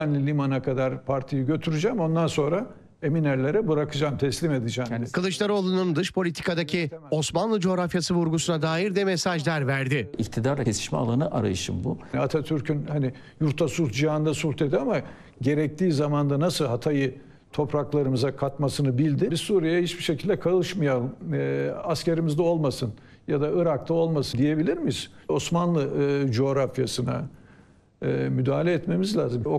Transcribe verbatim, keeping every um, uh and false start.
limana kadar partiyi götüreceğim. Ondan sonra Eminler'lere bırakacağım, teslim edeceğim. Yani Kılıçdaroğlu'nun dış politikadaki Osmanlı coğrafyası vurgusuna dair de mesajlar verdi. İktidarla kesişme alanı arayışım bu. Atatürk'ün hani yurtta sulh, cihanda sulh dedi ama gerektiği zamanda nasıl Hatay'ı topraklarımıza katmasını bildi. Biz Suriye'ye hiçbir şekilde karışmayalım, e, askerimizde olmasın ya da Irak'ta olmasın diyebilir miyiz? Osmanlı e, coğrafyasına e, müdahale etmemiz lazım. O